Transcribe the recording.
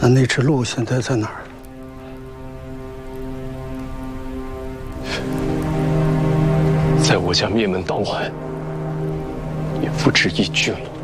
那只鹿现在在哪儿？ 在我家灭门当晚，也不止一具了。